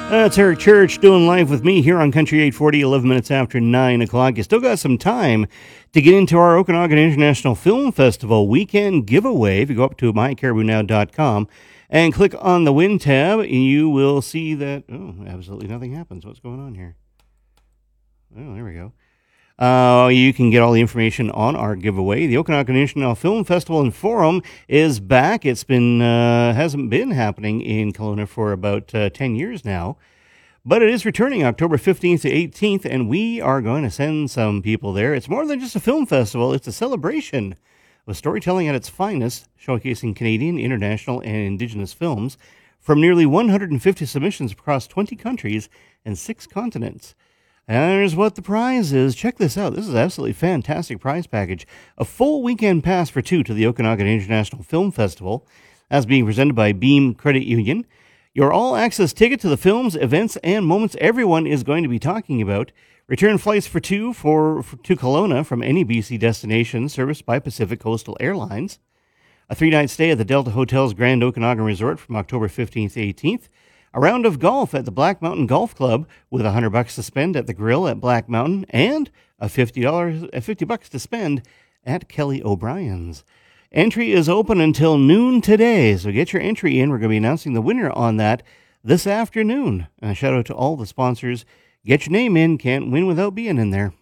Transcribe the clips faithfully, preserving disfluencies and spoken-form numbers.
That's Eric Church doing live with me here on Country eight forty, eleven minutes after nine o'clock. You still got some time to get into our Okanagan International Film Festival weekend giveaway. If you go up to my caribou now dot com and click on the Win tab, you will see that, oh, absolutely nothing happens. What's going on here? Oh, there we go. Uh, you can get all the information on our giveaway. The Okanagan International Film Festival and Forum is back. It's been uh, hasn't been happening in Kelowna for about uh, ten years now, but it is returning October fifteenth to eighteenth, and we are going to send some people there. It's more than just a film festival. It's a celebration with storytelling at its finest, showcasing Canadian, international, and Indigenous films from nearly one hundred fifty submissions across twenty countries and six continents. And here's what the prize is. Check this out. This is absolutely fantastic prize package. A full weekend pass for two to the Okanagan International Film Festival, as being presented by Beam Credit Union. Your all-access ticket to the films, events, and moments everyone is going to be talking about. Return flights for two for, for to Kelowna from any B C destination serviced by Pacific Coastal Airlines. A three-night stay at the Delta Hotels Grand Okanagan Resort from October fifteenth to eighteenth. A round of golf at the Black Mountain Golf Club with a hundred bucks to spend at the Grill at Black Mountain, and a fifty dollars, a fifty bucks to spend at Kelly O'Brien's. Entry is open until noon today, so get your entry in. We're going to be announcing the winner on that this afternoon. And a shout out to all the sponsors. Get your name in. Can't win without being in there.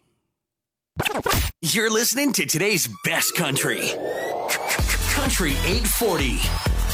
You're listening to today's best country. Country eight forty.